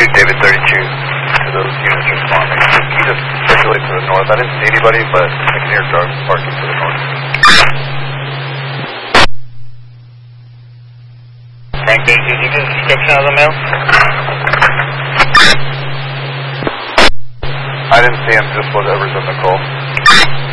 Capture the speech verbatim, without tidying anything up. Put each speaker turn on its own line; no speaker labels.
two, David thirty-two, to those units responding. Can you just circulate to the north? I didn't see anybody, but I can hear cars parking to the north.
Frank, did you get a description of the male?
I didn't see him, just whatever's in the call.